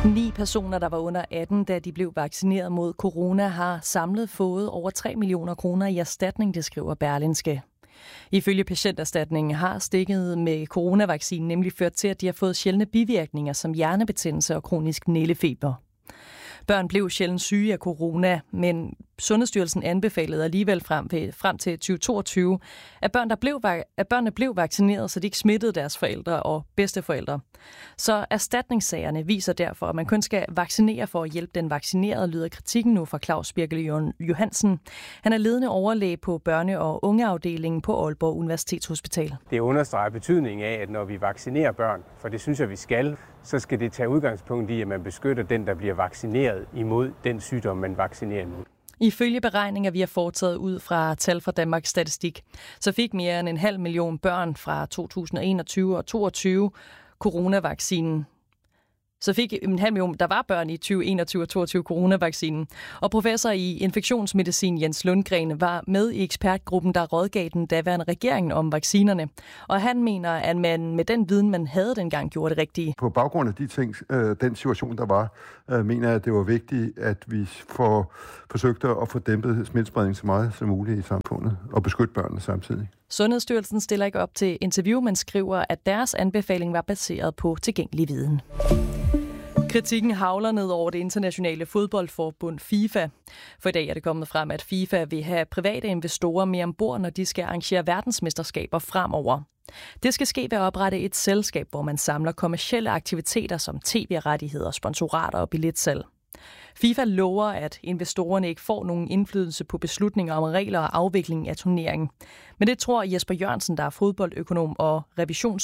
9 personer, der var under 18, da de blev vaccineret mod corona, har samlet fået over 3 millioner kroner i erstatning, det skriver Berlingske. Ifølge Patienterstatningen har stikket med coronavaccinen nemlig ført til, at de har fået sjældne bivirkninger som hjernebetændelse og kronisk nældefeber. Børn blev sjældent syge af corona, men Sundhedsstyrelsen anbefalede alligevel frem til 2022, at børnene blev vaccineret, så de ikke smittede deres forældre og bedsteforældre. Så erstatningssagerne viser derfor, at man kun skal vaccinere for at hjælpe den vaccinerede, lyder kritikken nu fra Claus Birkel Johansen. Han er ledende overlæge på børne- og ungeafdelingen på Aalborg Universitetshospital. Det understreger betydningen af, at når vi vaccinerer børn, for det synes jeg, vi skal, så skal det tage udgangspunkt i, at man beskytter den, der bliver vaccineret imod den sygdom, man vaccinerer nu. Ifølge beregninger, vi har foretaget ud fra tal fra Danmarks Statistik, så fik mere end 0,5 million børn fra 2021 og 2022 coronavaccinen. Så fik 0,5 million, der var børn i 2021 og 2022 coronavaccinen. Og professor i infektionsmedicin Jens Lundgren var med i ekspertgruppen, der rådgav den daværende regering om vaccinerne. Og han mener, at man med den viden, man havde dengang, gjorde det rigtige. På baggrund af de ting, den situation, der var, mener jeg, at det var vigtigt, at vi forsøgte at få dæmpet smittespredning så meget som muligt i samfundet og beskytte børnene samtidig. Sundhedsstyrelsen stiller ikke op til interview, men skriver, at deres anbefaling var baseret på tilgængelig viden. Kritikken hagler ned over det internationale fodboldforbund FIFA. For i dag er det kommet frem, at FIFA vil have private investorer med ombord, når de skal arrangere verdensmesterskaber fremover. Det skal ske ved at oprette et selskab, hvor man samler kommercielle aktiviteter som tv-rettigheder, sponsorater og billetsalg. FIFA lover, at investorerne ikke får nogen indflydelse på beslutninger om regler og afvikling af turneringen. Men det tror Jesper Jørgensen, der er fodboldøkonom og revisions-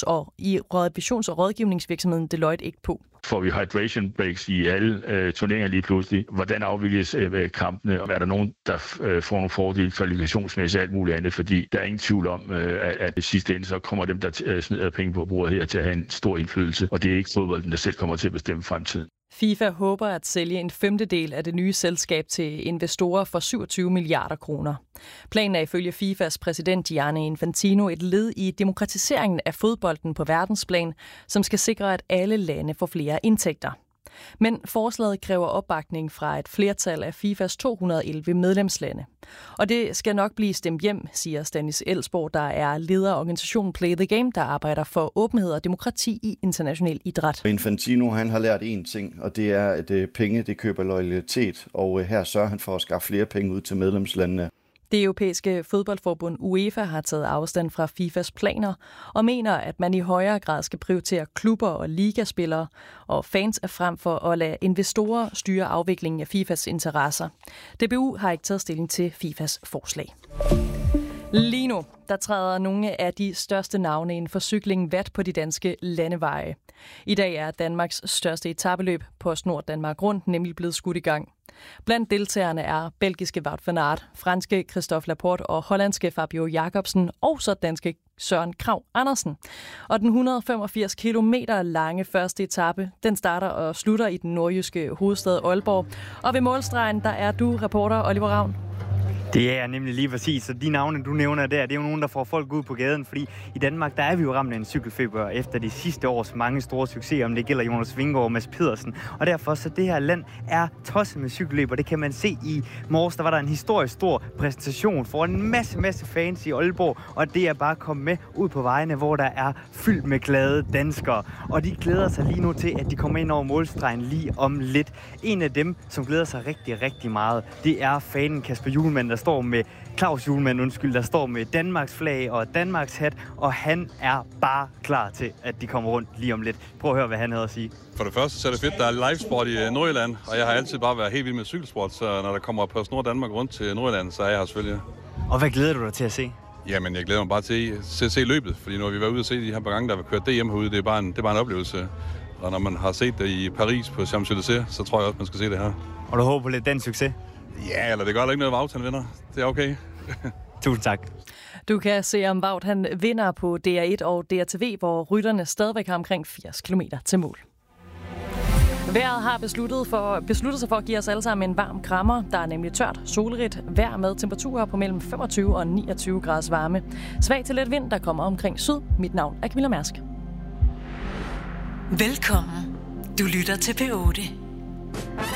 og rådgivningsvirksomheden Deloitte, ikke på. Får vi hydration breaks i alle turneringer lige pludselig? Hvordan afvikles kampene? Er der nogen, der får nogle fordele kvalifikationsmæssigt og alt muligt andet? Fordi der er ingen tvivl om, at det sidste ende, så kommer dem, der smider penge på bordet her, til at have en stor indflydelse. Og det er ikke fodbolden, der selv kommer til at bestemme fremtiden. FIFA håber at sælge 1/5 af det nye selskab til investorer for 27 milliarder kroner. Planen er ifølge FIFAs præsident Gianni Infantino et led i demokratiseringen af fodbolden på verdensplan, som skal sikre, at alle lande får flere indtægter. Men forslaget kræver opbakning fra et flertal af FIFAs 211 medlemslande. Og det skal nok blive stemt hjem, siger Stanis Elsborg, der er leder af organisationen Play the Game, der arbejder for åbenhed og demokrati i international idræt. Infantino han har lært én ting, og det er, at penge det køber loyalitet, og her sørger han for at skaffe flere penge ud til medlemslandene. Det europæiske fodboldforbund UEFA har taget afstand fra FIFAs planer og mener, at man i højere grad skal prioritere klubber og ligaspillere og fans er frem for at lade investorer styre afviklingen af FIFAs interesser. DBU har ikke taget stilling til FIFAs forslag. Lige nu, der træder nogle af de største navne inden for cyklingen vat på de danske landeveje. I dag er Danmarks største etapeløb PostNord Danmark Rundt nemlig blevet skudt i gang. Blandt deltagerne er belgiske Wout van Aert, franske Christophe Laporte og hollandske Fabio Jacobsen og så danske Søren Kragh Andersen. Og den 185 kilometer lange første etape, den starter og slutter i den nordjyske hovedstad Aalborg. Og ved målstregen, der er du reporter Oliver Ravn. Det er nemlig lige præcis, så de navne, du nævner der, det er jo nogen, der får folk ud på gaden, fordi i Danmark, der er vi jo ramt af en cykelfeber efter de sidste års mange store succeser, om det gælder Jonas Vingegaard og Mads Pedersen. Og derfor, så det her land er tosset med cykelløb, og det kan man se i morges. Der var der en historisk stor præsentation for en masse fans i Aalborg, og det er bare kommet med ud på vejene, hvor der er fyldt med glade danskere. Og de glæder sig lige nu til, at de kommer ind over målstregen lige om lidt. En af dem, som glæder sig rigtig meget, det er fanen Kasper Hjulmand, der står med Claus Hjulmand, der står med Danmarks flag og Danmarks hat, og han er bare klar til, at de kommer rundt lige om lidt. Prøv at høre, hvad han havde at sige. For det første så er det fedt, der er livesport i Nordjylland, og jeg har altid bare været helt vild med cykelsport, så når der kommer PostNord Danmark Rundt til Nordjylland, så er jeg her selvfølgelig. Og hvad glæder du dig til at se? Jamen, jeg glæder mig bare til at se løbet, fordi når vi var ude og se de her par gange, der var kørt DM herude, det er bare en oplevelse. Og når man har set det i Paris på Champs-Élysées, så tror jeg også, man skal se det her. Og du håber på lidt dansk succes? Ja, eller det gør der ikke noget, Wout han vinder. Det er okay. Tusind tak. Du kan se om Wout han vinder på DR1 og DRTV, hvor rytterne stadigvæk har omkring 80 km til mål. Vejret har besluttet sig for at give os alle sammen en varm krammer. Der er nemlig tørt, solrigt vejr med temperaturer på mellem 25 og 29 graders varme. Svag til let vind, der kommer omkring syd. Mit navn er Camilla Mærsk. Velkommen Du lytter til P8.